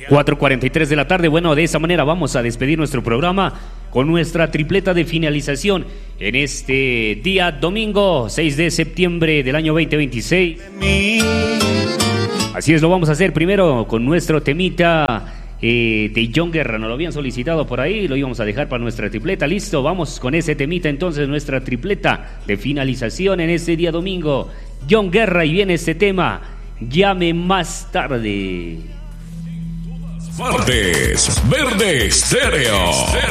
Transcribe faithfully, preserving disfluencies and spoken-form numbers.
cuatro cuarenta y tres de la tarde. Bueno, de esa manera vamos a despedir nuestro programa con nuestra tripleta de finalización en este día domingo seis de septiembre del año veinte veintiséis. Así es, lo vamos a hacer primero con nuestro temita eh, de John Guerra. Nos lo habían solicitado por ahí, lo íbamos a dejar para nuestra tripleta. Listo, vamos con ese temita entonces, nuestra tripleta de finalización en este día domingo. John Guerra, y viene este tema, Llame Más Tarde. Partes Verde Estéreo.